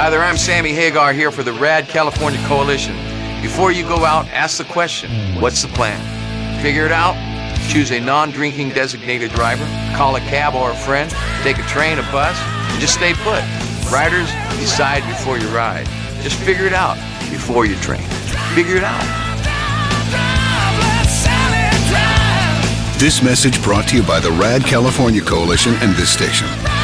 Hi there, I'm Sammy Hagar here for the Rad California Coalition. Before you go out, ask the question, what's the plan? Figure it out. Choose a non-drinking designated driver, call a cab or a friend, take a train, a bus, and just stay put. Riders, decide before you ride. Just figure it out before you drink. Figure it out. This message brought to you by the Rad California Coalition and this station.